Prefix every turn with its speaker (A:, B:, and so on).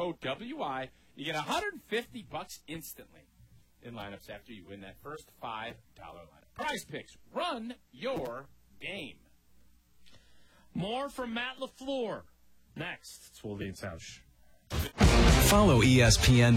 A: code WI. You get $150 instantly in lineups after you win that first $5 lineup. Prize Picks. Run your game.
B: More from Matt LaFleur. Next, it's Wolverine Tausch.
C: Follow ESPN